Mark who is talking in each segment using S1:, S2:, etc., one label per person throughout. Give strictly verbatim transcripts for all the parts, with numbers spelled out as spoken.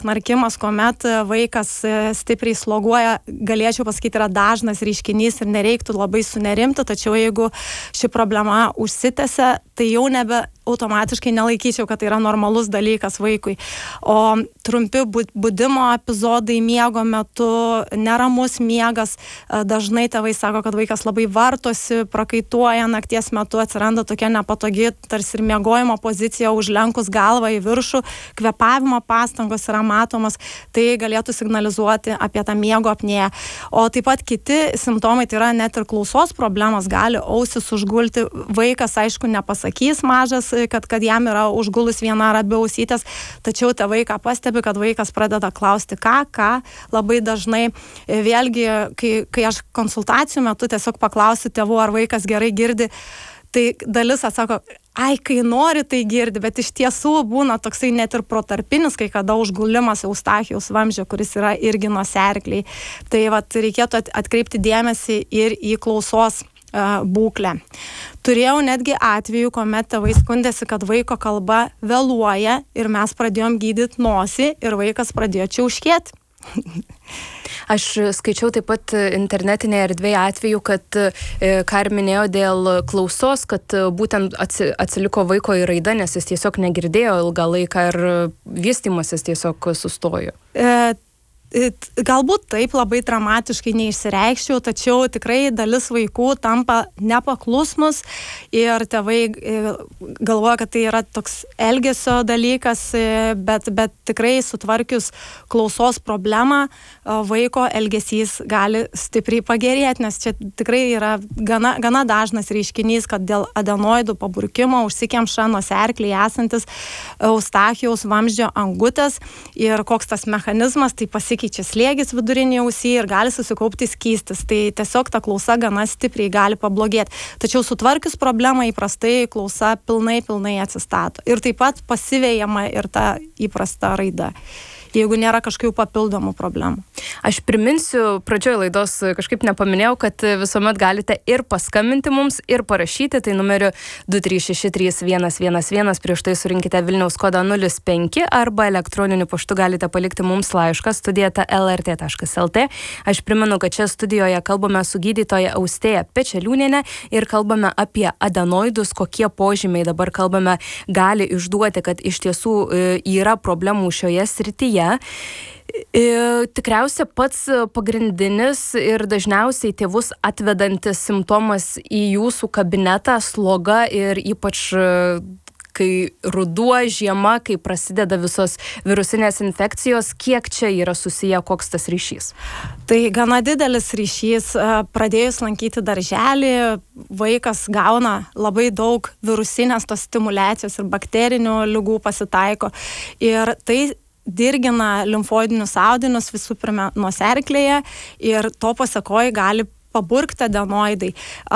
S1: knarkimas, kuomet vaikas stipriai sloguoja, galėčiau pasakyti, yra dažnas reiškinys ir nereiktų labai sunerimti, tačiau jeigu ši problema užsitęsia, tai jau nebe automatiškai nelaikyčiau, kad tai yra normalus dalykas vaikui. O trumpi budimo epizodai miego metu, neramus miegas, dažnai tėvai sako, kad vaikas labai vartosi, prakaituoja nakties metu, atsiranda tokia nepatogi, tarsi ir miegojimo pozicija, užlenkus galvą į viršų, kvėpavimo pastangos yra matomas, tai galėtų signalizuoti apie tą miego apnėją. O taip pat kiti simptomai, tai yra net ir klausos problemos, gali ausis užgulti, vaikas aišku nepasakys mažas, kad, kad jam yra užgulus viena ar abi ausytės, tačiau tėvai ką pastebi, kad vaikas pradeda klausti ką, ką, labai dažnai. Vėlgi, kai, kai aš konsultacijų metu tiesiog paklausiu tėvų, ar vaikas gerai girdi, tai dalis atsako, ai, kai nori, tai girdi, bet iš tiesų būna toksai net ir protarpinis, kai kada užgulimas eustachijaus vamzdžio, kuris yra irgi nosiaryklėj. Tai vat, reikėtų atkreipti dėmesį ir į klausos būklę. Turėjau netgi atvejų, kuomet tėvai skundėsi, kad vaiko kalba vėluoja ir mes pradėjom gydyti nosį ir vaikas pradėjo čiauškėti.
S2: Aš skaičiau taip pat internetinėje erdvėje atveju, kad, ką ir minėjo dėl klausos, kad būtent atsiliko vaiko į raidą, nes jis tiesiog negirdėjo ilgą laiką ir vystymasis tiesiog sustojo.
S1: E, Galbūt taip labai dramatiškai neišsireikščiau, tačiau tikrai dalis vaikų tampa nepaklusnus ir tėvai galvoja, kad tai yra toks elgesio dalykas, bet, bet tikrai sutvarkius klausos problemą, vaiko elgesys gali stipriai pagerėti, nes čia tikrai yra gana, gana dažnas reiškinys, kad dėl adenoidų paburkimo užsikemša nosiaryklėje esantis eustachijaus vamzdžio angutės ir koks tas mechanizmas, tai pasikeičia keičia slėgis vidurinėje ausyje ir gali susikaupti skystis. Tai tiesiog ta klausa gana stipriai gali pablogėti. Tačiau sutvarkius problemą įprastai klausa pilnai, pilnai atsistato. Ir taip pat pasivejama ir ta įprasta raida, jeigu nėra kažkokių papildomų problemų.
S2: Aš priminsiu, pradžioje laidos kažkaip nepaminėjau, kad visuomet galite ir paskambinti mums, ir parašyti, tai numeriu du trys šeši trys vienas vienas vienas, prieš tai surinkite Vilniaus kodą nulis penki arba elektroniniu paštu galite palikti mums laišką studija el er tė taškas el tė. Aš primenu, kad čia studijoje kalbame su gydytoja Austėja Pečeliūniene ir kalbame apie adenoidus, kokie požymiai dabar kalbame gali išduoti, kad iš tiesų yra problemų šioje srityje. Tikriausia pats pagrindinis ir dažniausiai tėvus atvedantis simptomas į jūsų kabinetą sloga ir ypač kai ruduo, žiema, kai prasideda visos virusinės infekcijos, kiek čia yra susiję, koks tas ryšys?
S1: Tai gana didelis ryšys. Pradėjus lankyti darželį, vaikas gauna labai daug virusinės tos stimulacijos ir bakterinių ligų pasitaiko. Ir tai dirgina limfoidinius audinius visų pirma nosiaryklėje ir to pasekoje gali paburkti adenoidai.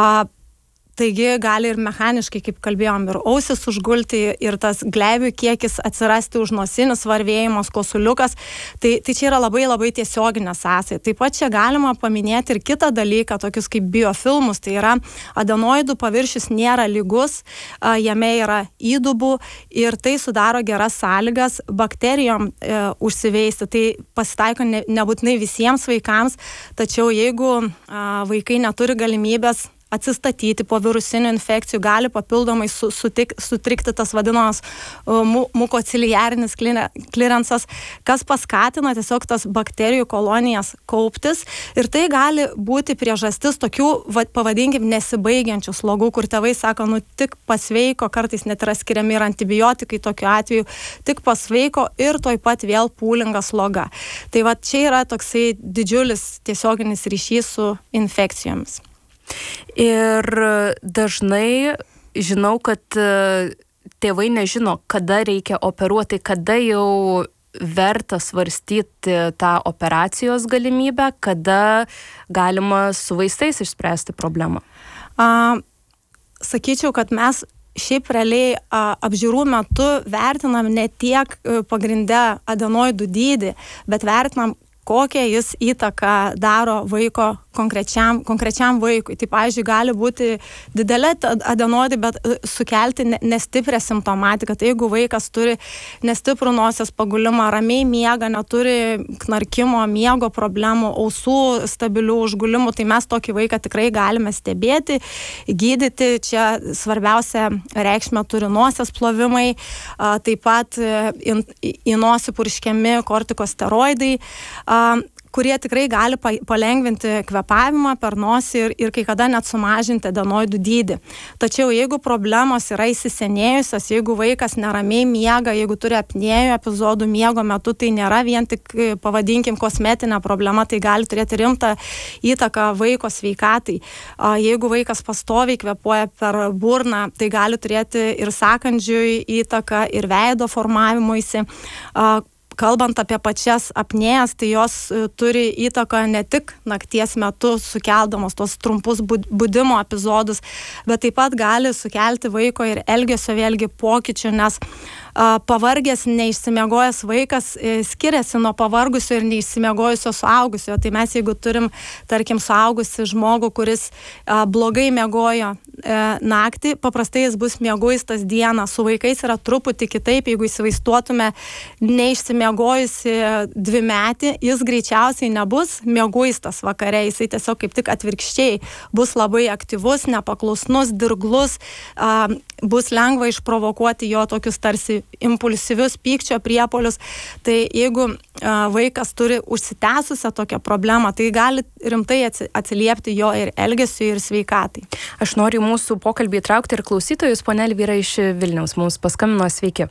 S1: Taigi gali ir mechaniškai, kaip kalbėjom, ir ausis užgulti, ir tas gleivių kiekis atsirasti už nosinis varvėjimas, kosuliukas. Tai, tai čia yra labai labai tiesioginė sąsaja. Taip pat čia galima paminėti ir kitą dalyką, tokius kaip biofilmus. Tai yra adenoidų paviršius nėra lygus, jame yra įdubų ir tai sudaro geras sąlygas bakterijom e, užsiveisti. Tai pasitaiko ne, nebūtinai visiems vaikams, tačiau jeigu a, vaikai neturi galimybės atsistatyti po virusinių infekcijų, gali papildomai su, sutik, sutrikti tas vadinamas uh, mukociliarinis klirensas, kas paskatina tiesiog tas bakterijų kolonijas kauptis ir tai gali būti priežastis tokių, va, pavadinkim, nesibaigiančių slogų, kur tėvai sako, nu tik pasveiko, kartais net yra skiriami ir antibiotikai tokiu atveju, tik pasveiko ir toj pat vėl pūlinga sloga. Tai va čia yra toksai didžiulis tiesioginis ryšys su infekcijomis.
S2: Ir dažnai žinau, kad tėvai nežino, kada reikia operuoti, kada jau verta svarstyti tą operacijos galimybę, kada galima su vaistais išspręsti problemą.
S1: A, sakyčiau, kad mes šiaip realiai a, apžiūrų metu vertinam ne tiek pagrindę adenoidų dydį, bet vertinam, kokią jis įtaką daro vaiko konkrečiam, konkrečiam vaikui. Tai, pavyzdžiui, gali būti didelė adenoidai, bet sukelti nestiprią simptomatiką. Tai jeigu vaikas turi nestiprų nosies pagulimą, ramiai miega, neturi knarkimo, miego problemų, ausų stabilių užgulimų, tai mes tokį vaiką tikrai galime stebėti, gydyti. Čia svarbiausia reikšmė turi nosies plovimai, taip pat į nosį purškiami kortikosteroidai, kurie tikrai gali palengvinti kvėpavimą per nosį ir, ir kai kada net sumažinti adenoidų dydį. Tačiau jeigu problemos yra įsisenėjusios, jeigu vaikas neramiai miega, jeigu turi apnėjų epizodų miego metu, tai nėra vien tik, pavadinkim, kosmetinė problema, tai gali turėti rimtą įtaką vaiko sveikatai. Jeigu vaikas pastoviai kvėpuoja per burną, tai gali turėti ir sąkandžiui įtaką, ir veido formavimuisi. Kalbant apie pačias apnėjas, tai jos turi įtaką ne tik nakties metu sukeldamos tos trumpus budimo epizodus, bet taip pat gali sukelti vaiko ir elgesio vėlgi pokyčių, nes pavargęs, neišsimiegojęs vaikas skiriasi nuo pavargusio ir neišsimiegojusio suaugusio. Tai mes, jeigu turim, tarkim, suaugusi žmogų, kuris blogai miegojo naktį, paprastai jis bus mieguistas dieną. Su vaikais yra truputį kitaip, jeigu įsivaizduotume neišsimiegojusi dvimetį, jis greičiausiai nebus mieguistas vakare, jisai tiesiog kaip tik atvirkščiai bus labai aktyvus, nepaklusnus, dirglus, bus lengva išprovokuoti jo tokius tarsi impulsyvius pykčio priepolius. Tai jeigu a, vaikas turi užsitęsusią tokią problemą, tai gali rimtai atsiliepti jo ir elgesiui, ir sveikatai.
S2: Aš noriu mūsų pokalbį įtraukti ir klausytojus. Ponia Elvyra iš Vilniaus mums paskambino. Sveiki.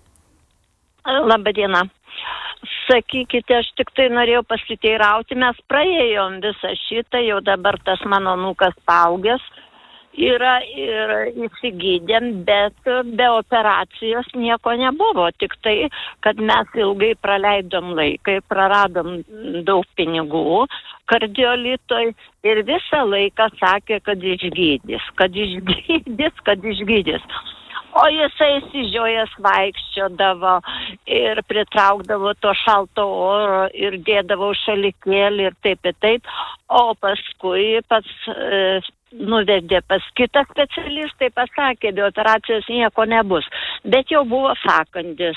S3: Labadiena. Sakykite, aš tik tai norėjau pasiteirauti, mes praėjom visą šitą, jau dabar tas mano anūkas paaugęs yra ir įsigydėm, bet be operacijos nieko nebuvo, tik tai, kad mes ilgai praleidom laiką, praradom daug pinigų kardiolitoj ir visą laiką sakė, kad išgydys, kad išgydys, kad išgydys. O jisai sižiojęs vaikščiodavo ir pritraukdavo to šalto oro ir dėdavo šalikėlį ir taip ir taip, o paskui pats e, nuvedė pas kitą specialistą, pasakė, be operacijos nieko nebus. Bet jau buvo sąkandis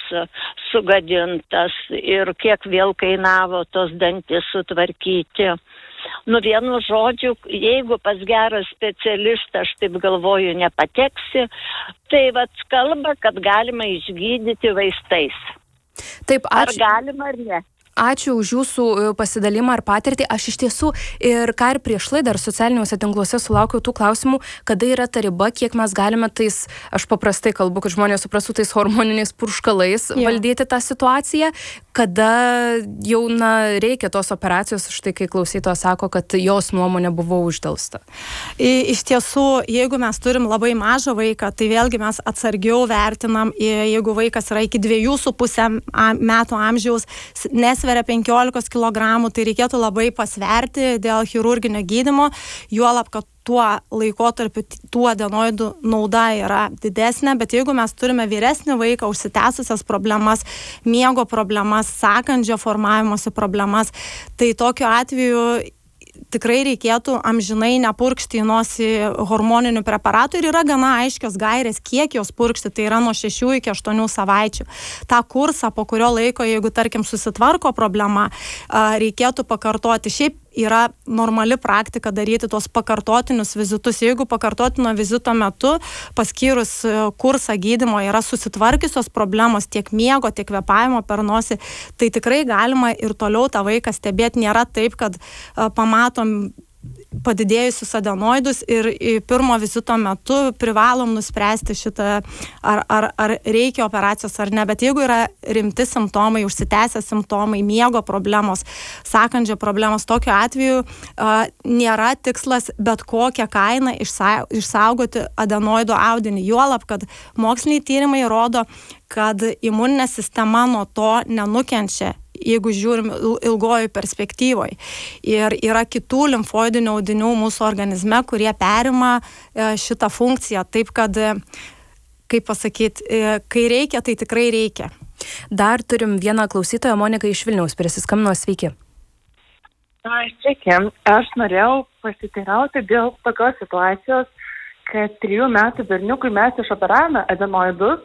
S3: sugadintas ir kiek vėl kainavo tos dantis sutvarkyti. Nu, vienu žodžiu, jeigu pas gerą specialistą, aš taip galvoju, nepateksi, tai vat kalba, kad galima išgydyti vaistais.
S2: Taip, ačiū.
S3: Ar galima ar ne?
S2: Ačiū už jūsų pasidalimą ar patirtį. Aš iš tiesų ir ką ir prieš laidą dar socialiniuose tinkluose sulaukiau tų klausimų, kada yra ta riba, kiek mes galime tais, aš paprastai kalbu, kad žmonės suprastų, tais hormoniniais purškalais ja. valdyti tą situaciją, kada jau na, reikia tos operacijos, štai kai klausytojas sako, kad jos nuomonė buvo uždelsta.
S1: Iš tiesų, jeigu mes turim labai mažą vaiką, tai vėlgi mes atsargiau vertinam, jeigu vaikas yra iki dviejų su pusę metų amžiaus, nes sveria penkiolikos kilogramų, tai reikėtų labai pasverti dėl chirurginio gydymo, juolab, kad tuo laikotarpiu tų adenoidų nauda yra didesnė, bet jeigu mes turime vyresnį vaiką, užsitęsusias problemas, miego problemas, sąkandžio formavimosi problemas, tai tokiu atveju tikrai reikėtų amžinai nepurkšti į nosį hormoninių preparatų ir yra gana aiškios gairės, kiek jos purkšti, tai yra nuo šešių iki aštuonių savaičių. Ta kursą, po kurio laiko, jeigu, tarkim, susitvarko problema, reikėtų pakartoti. Šiaip yra normali praktika daryti tos pakartotinius vizitus. Jeigu pakartotino vizito metu paskyrus kursą gydymo yra susitvarkiusios problemos tiek miego, tiek kvėpavimo per nosį, tai tikrai galima ir toliau tą vaiką stebėti. Nėra taip, kad pamatom padidėjusius adenoidus ir pirmo vizito metu privalom nuspręsti šitą, ar, ar, ar reikia operacijos ar ne. Bet jeigu yra rimti simptomai, užsitęsę simptomai, miego problemos, sąkandžio problemos, tokiu atveju a, nėra tikslas bet kokią kainą išsa, išsaugoti adenoidų audinį. Juolab, kad moksliniai tyrimai rodo, kad imuninė sistema nuo to nenukenčia, jeigu žiūrim ilgojų perspektyvoje. Ir yra kitų limfoidinių audinių mūsų organizme, kurie perima šitą funkciją. Taip, kad, kaip pasakyti, kai reikia, tai tikrai reikia.
S2: Dar turim vieną klausytoją, Monika iš Vilniaus, prisiskambino. Sveiki.
S4: Sveiki, aš norėjau pasiteirauti dėl tokios situacijos, kad trijų metų berniukui mes išoperavome adenoidus,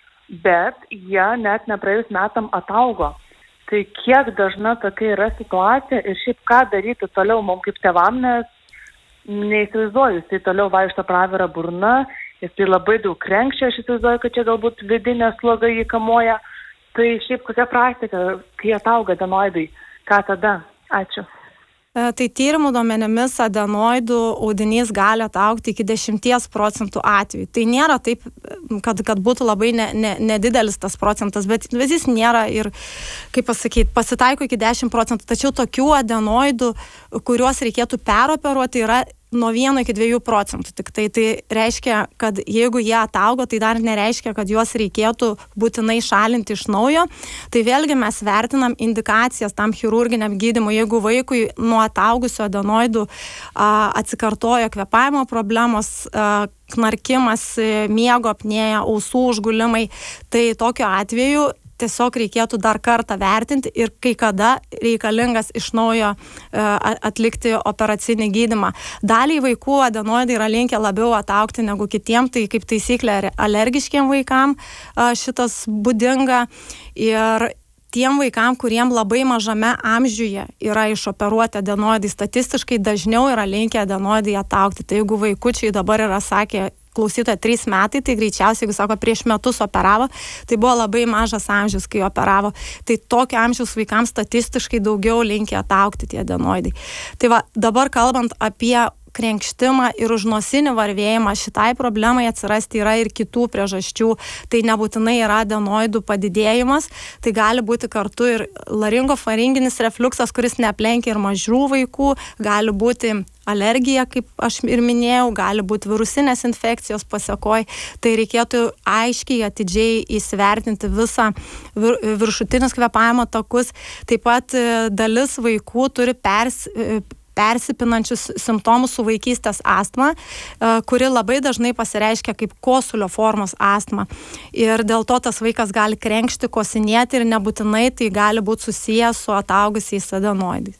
S4: bet jie net nepraėjus metam ataugo. Tai kiek dažna tokia yra situacija ir šiaip ką daryti toliau mums kaip tėvam, nes neįsivaizduoju, jis tai toliau vaikšto pravira burna, jis tai labai daug krenkščia, aš įsivaizduoju, kad čia galbūt vidinė sloga jį kamuoja. Tai šiaip kokia praktika, kai atauga adenoidai, ką tada? Ačiū.
S1: Tai tyrimų duomenimis adenoidų audinys gali ataugti iki dešimties procentų atvejų. Tai nėra taip, kad, kad būtų labai ne, ne, nedidelis tas procentas, bet jis nėra ir, kaip pasakyti, pasitaiko iki dešimt procentų. Tačiau tokių adenoidų, kuriuos reikėtų peroperuoti, yra nuo vieno iki dviejų procentų. Tik tai tai reiškia, kad jeigu jie ataugo, tai dar nereiškia, kad juos reikėtų būtinai šalinti iš naujo. Tai vėlgi mes vertinam indikacijas tam chirurginiam gydymui. Jeigu vaikui nuo ataugusių adenoidų a, atsikartojo kvėpavimo problemos, a, knarkimas, miego apnėja, ausų užgulimai, tai tokiu atveju tiesiog reikėtų dar kartą vertinti ir kai kada reikalingas iš naujo atlikti operacinį gydymą. Daliai vaikų adenoidai yra linkę labiau ataugti negu kitiem, tai kaip taisyklė alergiškiem vaikam šitas būdinga ir tiem vaikam, kuriem labai mažame amžiuje yra išoperuoti adenoidai, statistiškai dažniau yra linkę adenoidai ataugti. Tai jeigu vaikučiai dabar yra sakę, klausytoja trys metai, tai greičiausiai, jeigu sako, prieš metus operavo, tai buvo labai mažas amžius, kai operavo. Tai tokio amžiaus vaikams statistiškai daugiau linkia ataugti tie adenoidai. Tai va, dabar kalbant apie krenkštimą ir užnosinį varvėjimą, šitai problemai atsirasti yra ir kitų priežasčių. Tai nebūtinai yra adenoidų padidėjimas, tai gali būti kartu ir laringofaringinis refliuksas, kuris neaplenkia ir mažų vaikų, gali būti alergija, kaip aš ir minėjau, gali būti virusinės infekcijos pasekoj, tai reikėtų aiškiai atidžiai įsivertinti visą vir, viršutinius kvėpavimo takus. Taip pat dalis vaikų turi pers persipinančius simptomus su vaikystės astma, kuri labai dažnai pasireiškia kaip kosulio formos astma. Ir dėl to tas vaikas gali krenkšti, kosinėti ir nebūtinai tai gali būti susijęs su ataugusiais adenoidais.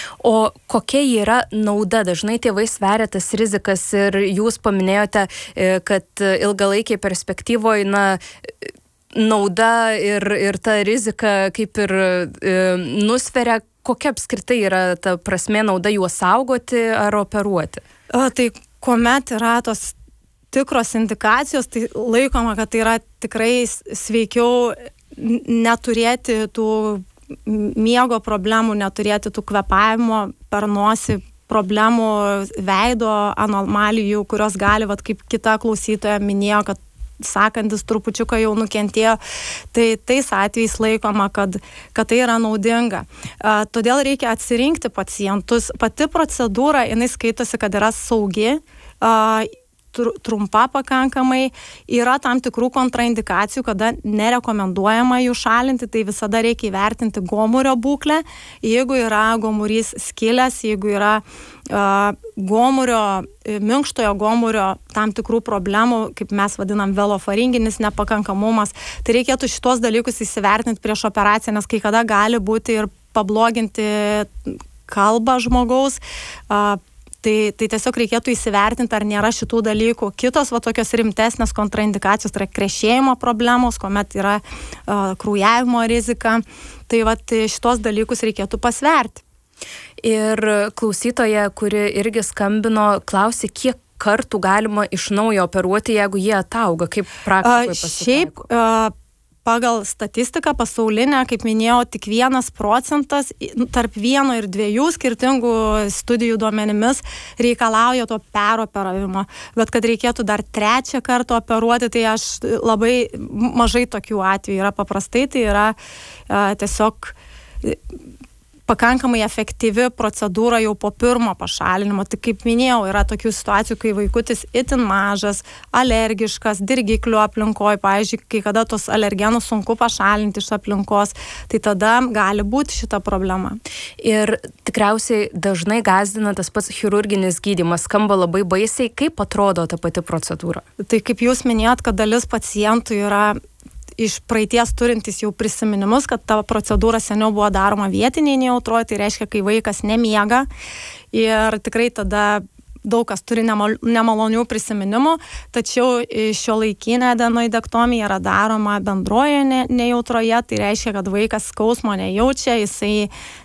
S2: O kokia yra nauda? Dažnai tėvai sveria tas rizikas ir jūs paminėjote, kad ilgalaikiai perspektyvoje, na, nauda ir, ir ta rizika kaip ir e, nusveria. Kokia apskritai yra ta prasmė, nauda juos saugoti ar operuoti?
S1: A, tai kuomet yra tos tikros indikacijos, tai laikoma, kad tai yra tikrai sveikiau neturėti tų miego problemų, neturėti tų kvėpavimo per nosį problemų, veido anomalijų, kurios gali, vat, kaip kita klausytoja minėjo, kad sakantis trupučiuką jau nukentėjo, tai tais atvejais laikoma, kad, kad tai yra naudinga. A, todėl reikia atsirinkti pacientus. Pati procedūra, jinai skaitosi, kad yra saugi, a, trumpa pakankamai, yra tam tikrų kontraindikacijų, kada nerekomenduojama jų šalinti, tai visada reikia įvertinti gomurio būklę. Jeigu yra gomurys skilęs, jeigu yra uh, gomurio, minkštojo gomurio tam tikrų problemų, kaip mes vadinam velofaringinis nepakankamumas, tai reikėtų šitos dalykus įsivertinti prieš operaciją, nes kai kada gali būti ir pabloginti kalbą žmogaus, uh, Tai, tai tiesiog reikėtų įsivertinti, ar nėra šitų dalykų. Kitos va, tokios rimtesnės kontraindikacijos, tai yra krešėjimo problemos, kuomet yra uh, kraujavimo rizika. Tai va, šitos dalykus reikėtų pasverti.
S2: Ir klausytoja, kuri irgi skambino, klausė, kiek kartų galima iš naujo operuoti, jeigu jie atauga, kaip praktikoje pasitaiko?
S1: Šiaip uh, pagal statistiką pasaulinę, kaip minėjau, tik vienas procentas tarp vieno ir dviejų skirtingų studijų duomenimis reikalauja to peroperavimo. Bet kad reikėtų dar trečią kartą operuoti, tai aš labai mažai tokių atvejų yra. Paprastai tai yra a, tiesiog pakankamai efektyvi procedūra jau po pirmo pašalinimo. Tai kaip minėjau, yra tokių situacijų, kai vaikutis itin mažas, alergiškas, dirgiklių aplinkoje, pavyzdžiui, kai kada tos alergenus sunku pašalinti iš aplinkos, tai tada gali būti šita problema.
S2: Ir tikriausiai dažnai gąsdina tas pats chirurginis gydymas, skamba labai baisiai. Kaip atrodo ta pati procedūra?
S1: Tai kaip jūs minėjot, kad dalis pacientų yra iš praeities turintis jau prisiminimus, kad ta procedūra seniau buvo daroma vietiniai nejautroje, tai reiškia, kai vaikas nemiega ir tikrai tada daug kas turi nemalonių prisiminimų, tačiau šiuolaikinė adenoidektomija yra daroma bendroje nejautroje, tai reiškia, kad vaikas skausmo nejaučia, jisai